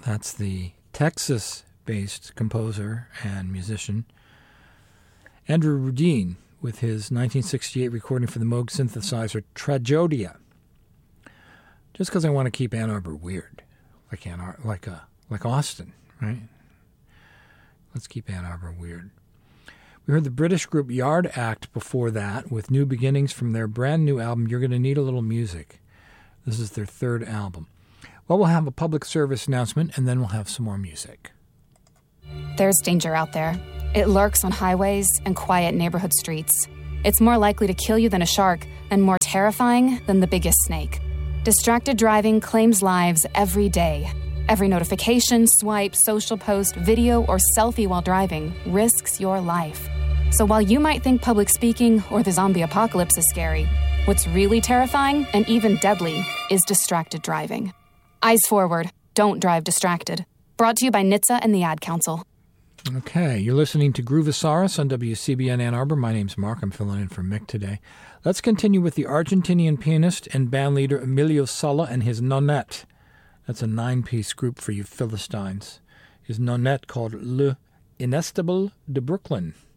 That's the Texas-based composer and musician Andrew Rudin with his 1968 recording for the Moog synthesizer Tragedia. Just because I want to keep Ann Arbor weird, like Austin, right? Let's keep Ann Arbor weird. We heard the British group Yard Act before that with New Beginnings from their brand new album, You're Gonna Need a Little Music. This is their third album. Well, we'll have a public service announcement, and then we'll have some more music. There's danger out there. It lurks on highways and quiet neighborhood streets. It's more likely to kill you than a shark, and more terrifying than the biggest snake. Distracted driving claims lives every day. Every notification, swipe, social post, video, or selfie while driving risks your life. So while you might think public speaking or the zombie apocalypse is scary, what's really terrifying and even deadly is distracted driving. Eyes forward. Don't drive distracted. Brought to you by NHTSA and the Ad Council. Okay, you're listening to Groovosaurus on WCBN Ann Arbor. My name's Mark. I'm filling in for Mick today. Let's continue with the Argentinian pianist and bandleader Emilio Sala and his nonette. That's a 9-piece group for you Philistines. His nonette called Le Inestable de Brooklyn.